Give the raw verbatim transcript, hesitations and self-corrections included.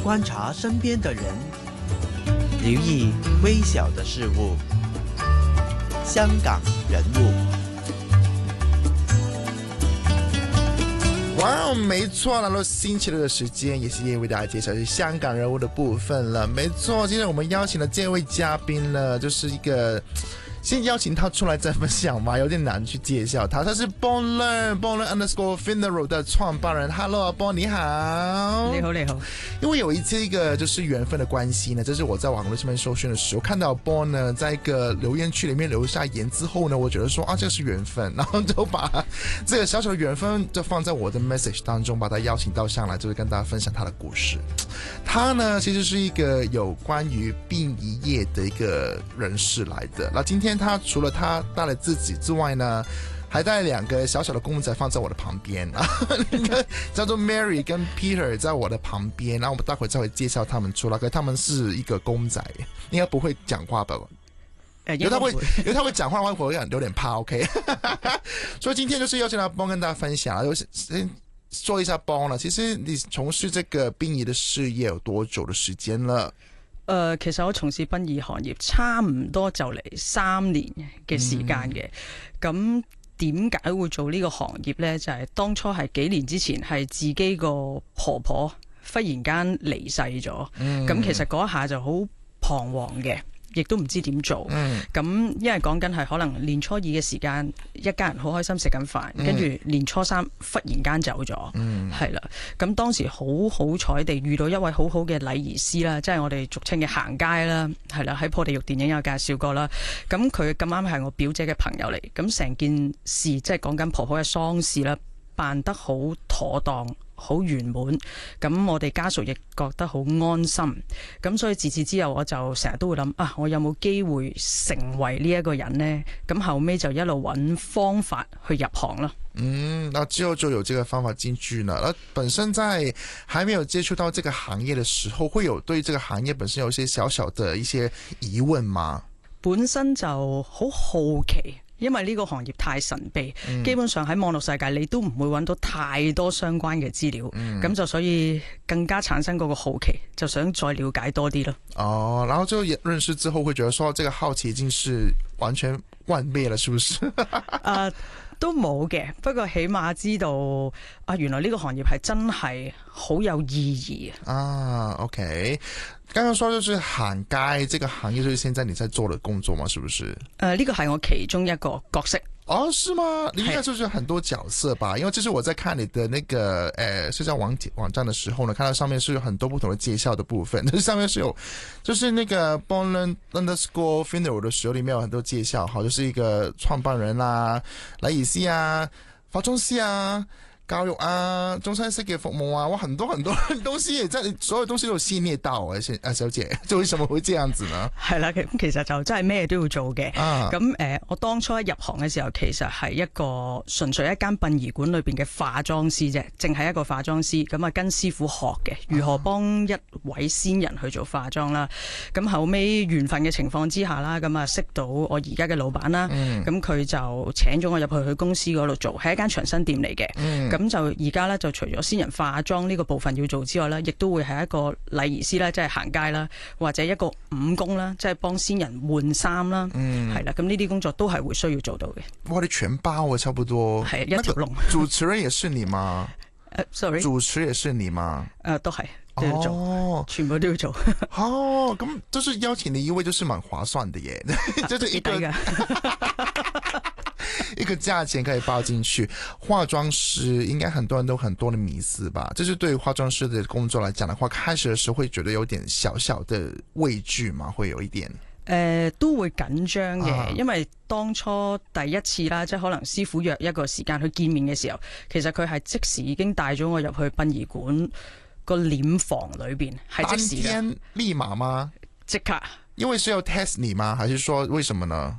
观察身边的人，留意微小的事物。香港人物。 哇，没错，来到星期六的时间，也是为大家介绍是香港人物的部分了。没错，今天我们邀请的这位嘉宾呢，就是一个先邀请他出来再分享吧，有点难去介绍他。他是 Born Learn Born Learn Underscore Funeral 的创办人。Hello， 阿 Born 你好。 你好，你好。 因为有一次一个就是缘分的关系呢，这是我在网络上面搜寻的时候看到 Born 呢，在一个留言区里面留下言之后呢，我觉得说啊，这个是缘分，然后就把这个小小的缘分就放在我的 message 当中，把他邀请到上来，就是跟大家分享他的故事。他呢，其实是一个有关于殡仪业的一个人士来的。那今天他除了他带了自己之外呢，还带两个小小的公仔放在我的旁边啊，叫做 Mary 跟 Peter 在我的旁边，然后我们待会再会介绍他们出来，可他们是一个公仔，应该不会讲话吧？因为他会，因为他会讲话的话，我会有点怕。OK， 所以今天就是邀请他帮跟大家分享，就先说一下帮了。其實你從事這個殯儀的事業有多久的時間了？ 誒、呃，其實我從事殯儀行業差唔多就嚟三年嘅時間嘅。咁點解會做呢個行業呢？就係、是、當初係幾年之前係自己個婆婆忽然間離世咗，咁、嗯、其實嗰一下就好彷徨嘅。亦都唔知點做，咁、嗯、因為講緊係可能年初二嘅時間，一家人好開心食緊飯，跟、嗯、住年初三忽然間走咗，係、嗯、啦。咁當時好好彩地遇到一位好好嘅禮儀師啦，即係我哋俗稱嘅行街啦，係啦，喺破地獄電影有介紹過啦。咁佢咁啱係我表姐嘅朋友嚟，咁成件事即係講緊婆婆嘅喪事啦，辦得好妥當。好圓滿，咁我哋家屬亦覺得好安心，咁所以自此之後我就成日都會諗啊，我有冇機會成為呢一個人呢？咁後尾就一路揾方法去入行咯。 嗯，那之後就有這個方法進去呢。那本身在還沒有接觸到這個行業的時候，會有對這個行業本身有一些小小的一些疑問嗎？ 本身就好好奇。因為呢個行業太神秘，嗯、基本上喺網絡世界你都唔會揾到太多相關嘅資料，咁、嗯、就所以更加產生嗰個好奇，就想再了解多啲咯。哦， 然後就認識之後會覺得說，這個好奇已經是完全幻滅了，是不是？ 呃都冇嘅，不過起碼知道啊，原來呢個行業係真係好有意義啊。OK， 剛剛說就是行街這個行業，就是現在你在做的工作嘛，是不是？ 呃，呢個係我其中一個角色。 哦，是嗎？你應該就是很多角色吧？因為這是我在看你的那個呃社交網網站的時候呢，看到上面是有很多不同的介紹的部分，上面是有就是那個 Born Learn Underscore Funeral 的時候，裡面有很多介紹，好，就是一個創辦人啦、禮儀師啊、化妝師啊、教育啊、中西式嘅服務啊，哇，很多很多東西，在所有東西都有涉獵到啊，啊小姐，就為什麼會這樣子呢？ 係啦，其實就真係咩都要做嘅。咁、啊、誒、呃，我當初一入行嘅時候，其實係一個純粹一間殯儀館裏邊嘅化妝師啫，淨係一個化妝師。咁啊，跟師傅學嘅，如何幫一位先人去做化妝啦。咁、啊、後尾緣分嘅情況之下啦，咁啊識到我而家嘅老闆啦。咁、嗯、佢就請咗我入去佢公司嗰度做，係一間長生店嚟嘅。嗯咁就而家咧，就除咗先人化妝呢個部分要做之外咧，亦都會係一個禮儀師啦，即係行街啦，或者一個五工啦，即係幫先人換衫啦，嗯，係啦，咁呢啲工作都係會需要做到嘅。 哇，你全包啊，差不多係一條龍。 主持人也是你嗎？ 誒、uh, ，sorry， 主持也是你嗎？誒、 呃，都係都要做，哦、全部都要做。 哦，咁就是邀請你一位，就是蠻划算的耶，就是一個。一個價錢可以包進去，化妝師應該很多人都很多的迷思吧？就是對於化妝師的工作來講的話，開始的時候會覺得有點小小的畏懼嘛，會有一點。誒、 呃，都會緊張嘅、啊，因為當初第一次啦，即係可能師傅約一個時間去見面嘅時候，其實佢係即時已經帶咗我入去殯儀館個殮房裏邊，係即時嘅。當天立馬嗎？即刻。 因為是要 test 你嗎？還是說為什麼呢？